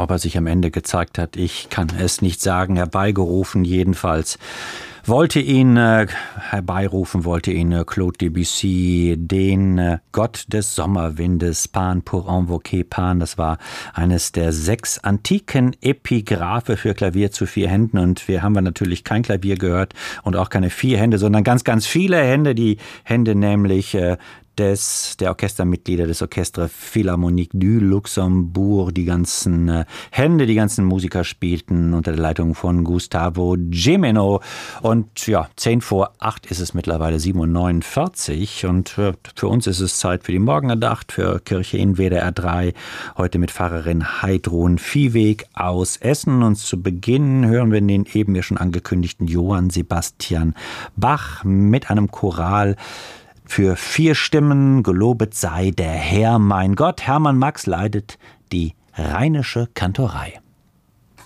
Ob er sich am Ende gezeigt hat, ich kann es nicht sagen. Herbeigerufen jedenfalls. Wollte ihn Claude Debussy, den Gott des Sommerwindes, Pan pour invoquer Pan. Das war eines der 6 antiken Epigraphe für Klavier zu 4 Händen. Und wir haben natürlich kein Klavier gehört und auch keine 4 Hände, sondern ganz, ganz viele Hände. Die Hände nämlich der Orchestermitglieder des Orchestre Philharmonique du Luxembourg. Die ganzen Hände, die ganzen Musiker spielten unter der Leitung von Gustavo Gimeno. Und ja, 7:10 ist es mittlerweile, 7:49 und für uns ist es Zeit für die Morgenandacht, für Kirche in WDR 3. Heute mit Pfarrerin Heidrun Viehweg aus Essen. Und zu Beginn hören wir den eben ja schon angekündigten Johann Sebastian Bach mit einem Choral für 4 Stimmen. Gelobet sei der Herr, mein Gott. Hermann Max leitet die Rheinische Kantorei.